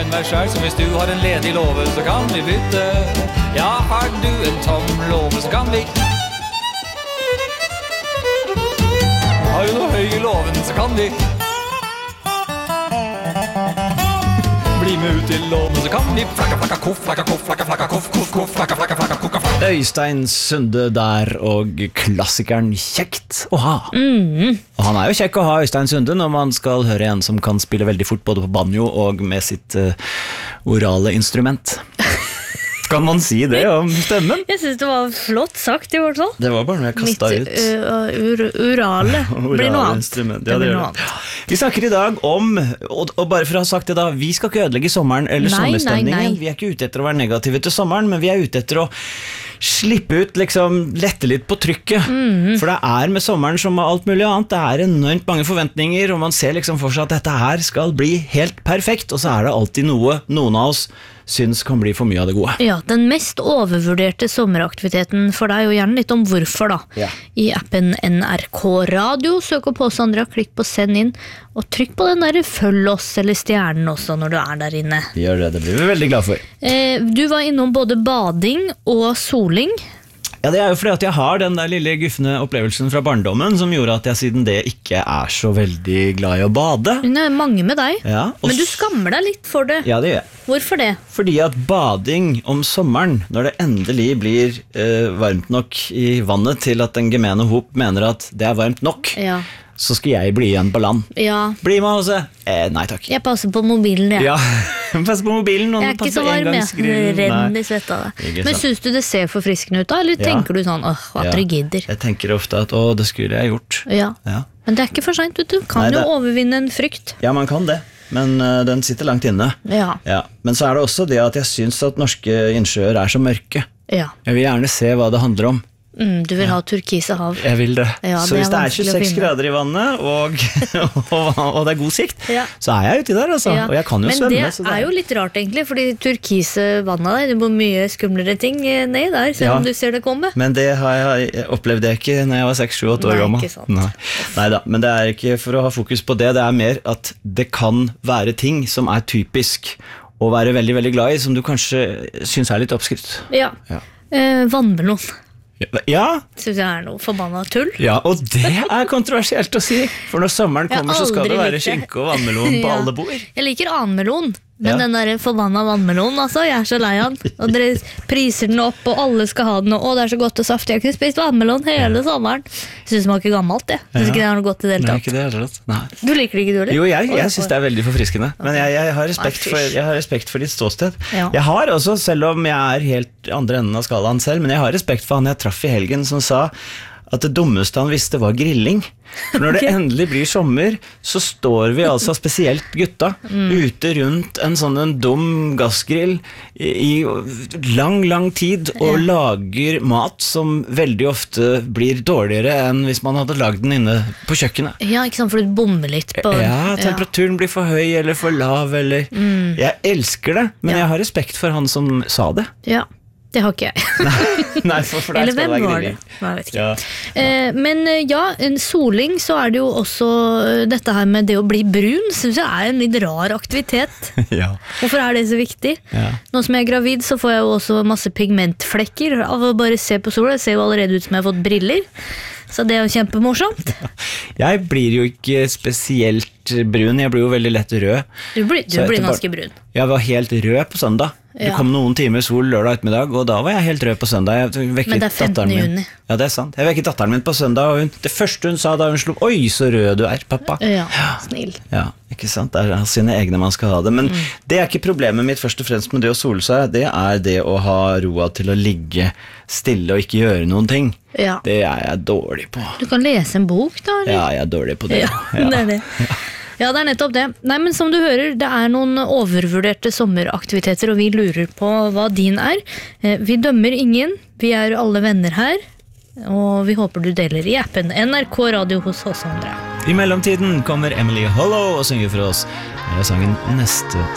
meg selv, så hvis du har en ledig låve, så kan vi bytte. Ja, har du en tom låve, så kan vi. Har du noe høy i låven, så kan vi. Bli med ut til låven, så kan vi. Flakka, flakka, koff, flakka, koff, flakka, flakka, koff, koff, koff, flakka, flakka, flakka, koff, flakka. Øystein Sunde der, og klassikeren Kjekt å ha. Og han jo kjekk å ha, Øystein Sunde, når man skal høre en som kan spille veldig fort både på banjo og med sitt orale instrument. Kan man si det om stemmen? Jeg synes det var flott sagt i hvert fall. Det var bare når jeg kastet ut urale blir noe annet. Instrument. Ja, det gjør det. Vi snakker i dag om, og bare for å ha sagt det da, vi skal ikke ødelegge sommeren eller sommerstemningen. Vi ikke ute etter å være negative til sommeren, men vi ute etter å slippe ut, liksom lette litt på trykket. For det med sommeren som med alt mulig annet, det enormt mange forventninger, og man ser liksom for seg at dette her skal bli helt perfekt, og så det alltid noe noen av oss syns kan bli for mye av det gode. Ja, den mest overvurderte sommeraktiviteten for deg, og gjerne litt om hvorfor da. Ja. I appen NRK Radio, søk på Sandra, klikk på send inn, og trykk på den der følg oss eller stjernen også når du der inne. Gjør det blir vi veldig glad for. Du var innom både bading og soling. Ja, det jo fordi at jeg har den der lille guffende opplevelsen fra barndommen som gjorde at jeg siden det ikke så veldig glad i å bade. Det mange med deg, ja, men du skammer deg litt for det. Ja, det gjør jeg. Hvorfor det? Fordi at bading om sommeren, når det endelig blir varmt nok i vannet til at den gemene hop mener at det varmt nok, ja. Så skal jeg bli igjen på land. Ja. Bli med også? Nei takk. Jeg passer på mobilen, ja. Passer på mobilen. Jeg ikke så varm, jeg renner i svett av det. Men synes du det ser forfriskende ut da? Eller tenker du sånn, at dere gidder? Jeg tenker ofte at, det skulle jeg gjort. Ja. Men det ikke for sent, vet du. Kan jo overvinne en frykt. Ja, man kan det. Men den sitter langt inne. Ja. Men så det også det at jeg synes at norske innsjøer så mørke. Ja. Jeg vil gjerne se hva det handler om. Du vil ha turkise hav. Jeg vil det. Ja, så hvis det 26 grader i vannet og det god sikt, så jeg ute der, altså. Og jeg kan jo svømme. Men det jo litt rart egentlig, fordi turkise vannet der, det bor mye skumlere ting ned der, selv om du ser det komme. Men det opplevde jeg ikke når jeg var 6-7-8 år gammel. Ikke sant. Neida, men det ikke for å ha fokus på det, det mer at det kan være ting som typisk å være veldig, veldig glad i, som du kanskje synes litt oppskrytt. Ja. Vannmelon. Ja. Synes jeg noe forbannet tull. Ja, og det kontroversielt å si. For når sommeren kommer, så skal det være skinke og vannmelon på alle bord. Jeg liker anmelon, men den der forbannet vannmelon, altså, jeg så lei av den. Og dere priser den opp, og alle skal ha den, og det så godt og saftig. Jeg kunne spist vannmelon hele sommeren. Jeg synes det smaker gammelt, det. Jeg synes ikke det noe godt i det hele tatt. Nei, ikke det heller. Nei. Du liker det ikke, du, eller? Jo, jeg synes det veldig forfriskende. Men jeg har respekt for ditt ståsted. Ja. Jeg har også, selv om jeg helt andre enden av skalaen selv, men jeg har respekt for han jeg traff i helgen som sa at det dummeste han visste var grilling. For når det endelig blir sommer, så står vi altså, spesielt gutta, ute rundt en dum gassgrill i lang tid, og lager mat som veldig ofte blir dårligere enn hvis man hadde lagd den inne på kjøkkenet. Ja, ikke sant, for du bommer litt på... Ja, temperaturen blir for høy eller for lav, eller... Jeg elsker det, men jeg har respekt for han som sa det. Ja. Det har ikke jeg. Nei, for der skal det være grilling. Nei, jeg vet ikke. Ja. Men ja, en soling så det jo også dette her med det å bli brun, synes jeg en litt rar aktivitet. Ja. Hvorfor det så viktig? Ja. Nå som jeg gravid så får jeg jo også masse pigmentflekker av å bare se på sola. Jeg ser jo allerede ut som jeg har fått briller. Så det jo kjempemorsomt. Jeg blir jo ikke spesielt brun, jeg blir jo veldig lett rød. Du blir ganske brun. Jeg var helt rød på søndag. Det kom noen timer sol lørdag ettermiddag, og da var jeg helt rød på søndag. Men det 15. juni. Ja, det sant. Jeg vekket datteren min på søndag, og det første hun sa da hun slo, «Oi, så rød du pappa». Ja, snill. Ja, ikke sant? Det sine egne man skal ha det. Men det ikke problemet mitt først og fremst med det å sole seg, det det å ha roa til å ligge stille og ikke gjøre noen ting. Ja. Det jeg dårlig på. Du kan lese en bok da, eller? Ja, jeg dårlig på det. Ja, det det. Ja, det nettopp det. Nei, men som du hører, det noen overvurderte sommeraktiviteter, og vi lurer på hva din Vi dømmer ingen, vi alle venner her, og vi håper du deler i appen NRK Radio hos oss andre. I mellomtiden kommer Emily Hollow og synger for oss med sangen Neste